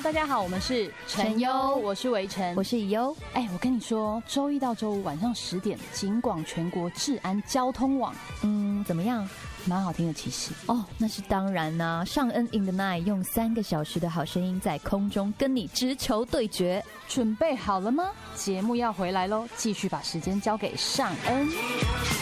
大家好，我们是陈优， 我是维晨， 我是以优。 我跟你说，周一到周五晚上10点，警广全国治安交通网， 怎么样？ 蛮好听的，其实。 哦，那是当然啦。尚恩 in the night 用3个小时的好声音在空中跟你直球对决， 准备好了吗？节目要回来喽，继续把时间交给尚恩。